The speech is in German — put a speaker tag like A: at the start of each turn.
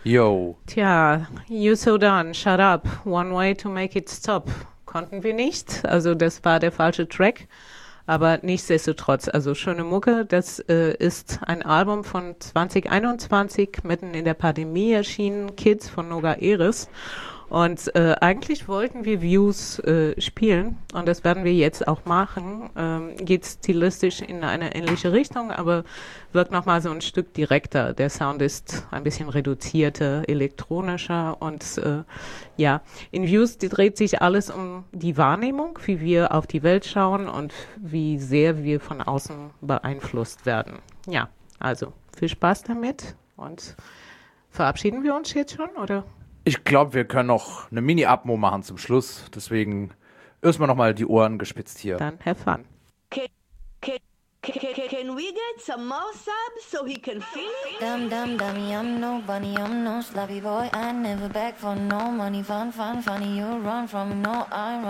A: Yo.
B: Tja, You So Done, Shut Up, One Way to Make It Stop. Konnten wir nicht. Also das war der falsche Track. Aber nichtsdestotrotz, also schöne Mucke. Das ist ein Album von 2021, mitten in der Pandemie erschienen, Kids von Noga Eris. Und eigentlich wollten wir Views spielen und das werden wir jetzt auch machen. Geht stilistisch in eine ähnliche Richtung, aber wirkt nochmal so ein Stück direkter. Der Sound ist ein bisschen reduzierter, elektronischer und ja, in Views dreht sich alles um die Wahrnehmung, wie wir auf die Welt schauen und wie sehr wir von außen beeinflusst werden. Ja, also viel Spaß damit und verabschieden wir uns jetzt schon, oder?
A: Ich glaube, wir können noch eine Mini-Atmo machen zum Schluss. Deswegen erstmal nochmal die Ohren gespitzt hier.
B: Dann have fun.
C: Can, can, can we get some more subs so he can feel it?
D: Dumb, dumb, dummy, I'm no bunny, I'm no sloppy boy. I never beg for no money, fun, fun, funny. You run from me, no, I run.